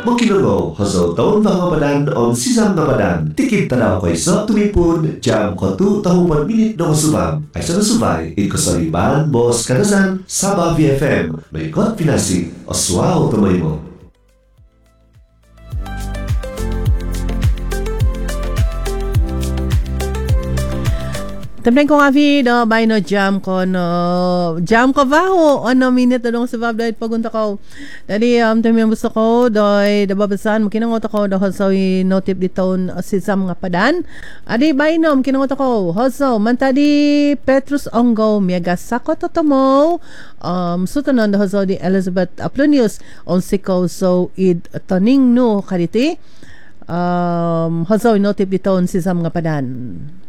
Magkinungo, haso taon mga padan on sisam na padan. Tikit tanaw ko iso tumipun, jam ko 2 minute na kusubam. Ay sa nasubay, ikosariban, bos kanasan, Sabah VFM. May kot pinasi, oswaw tumay mo. Tamden ko avi no by no jam ko vaho ano minute dong sa bab dahil pagunta ko dali tamden gusto ko doy dababasan kinangot ko do hosoy notip diton si Sam nga padan adi by no kinangot ko hoso mantadi Petrus Ongo miaga sako totomo sutonon do hoso di Elizabeth Aplonius on siko so id taning no kaditi hoso notip diton si Sam nga padan.